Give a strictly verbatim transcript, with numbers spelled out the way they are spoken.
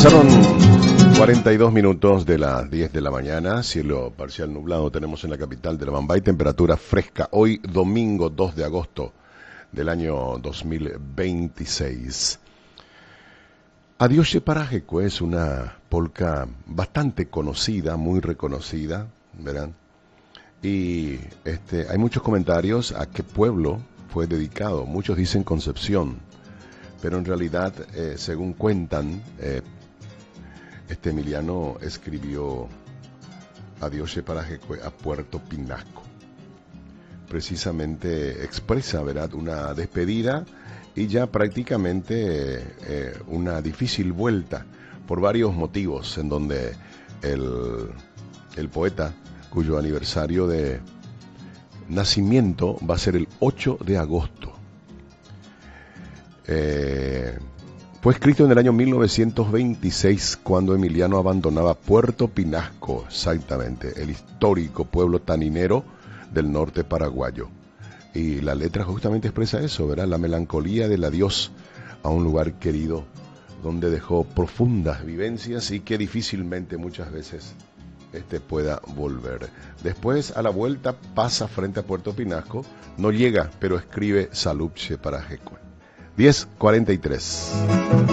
Pasaron cuarenta y dos minutos de las diez de la mañana, cielo parcial nublado tenemos en la capital de La Bamba y temperatura fresca hoy domingo dos de agosto del año dos mil veintiséis. Adiós Parajecue es una polca bastante conocida, muy reconocida, ¿verdad? Y este, hay muchos comentarios a qué pueblo fue dedicado. Muchos dicen Concepción, pero en realidad, eh, según cuentan, eh, este Emiliano escribió Adiós Parajecue a Puerto Pinasco. Precisamente expresa, ¿verdad?, una despedida y ya prácticamente eh, una difícil vuelta por varios motivos, en donde el, el poeta, cuyo aniversario de nacimiento va a ser el ocho de agosto, eh, fue escrito en el año mil novecientos veintiséis, cuando Emiliano abandonaba Puerto Pinasco, exactamente, el histórico pueblo taninero del norte paraguayo. Y la letra justamente expresa eso, ¿verdad? La melancolía del adiós a un lugar querido, donde dejó profundas vivencias y que difícilmente muchas veces este pueda volver. Después, a la vuelta, pasa frente a Puerto Pinasco, no llega, pero escribe Salud Parajecue. diez cuarenta y tres.